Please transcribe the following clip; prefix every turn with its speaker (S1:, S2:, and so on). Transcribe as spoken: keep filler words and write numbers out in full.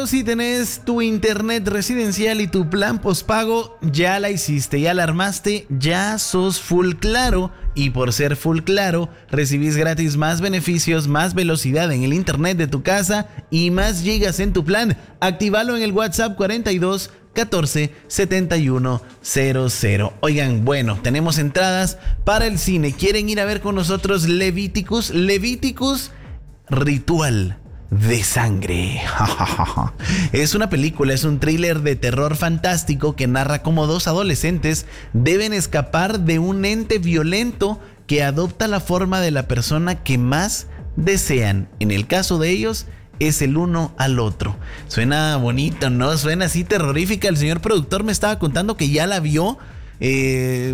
S1: Si tenés tu internet residencial y tu plan postpago, ya la hiciste, ya la armaste, ya sos full claro. Y por ser full claro, recibís gratis más beneficios, más velocidad en el internet de tu casa y más gigas en tu plan. Actívalo en el WhatsApp cuarenta y dos catorce setenta y uno cero cero. Oigan, bueno, tenemos entradas para el cine. ¿Quieren ir a ver con nosotros Leviticus? Leviticus Ritual de sangre. Es una película, es un thriller de terror fantástico que narra cómo dos adolescentes deben escapar de un ente violento que adopta la forma de la persona que más desean. En el caso de ellos, es el uno al otro. Suena bonito, ¿no? Suena así terrorífica. El señor productor me estaba contando que ya la vio. Eh...